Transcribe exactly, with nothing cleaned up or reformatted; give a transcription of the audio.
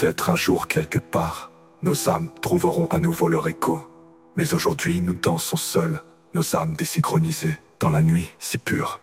Peut-être un jour quelque part, nos âmes trouveront à nouveau leur écho. Mais aujourd'hui nous dansons seuls, nos âmes désynchronisées, dans la nuit si pure.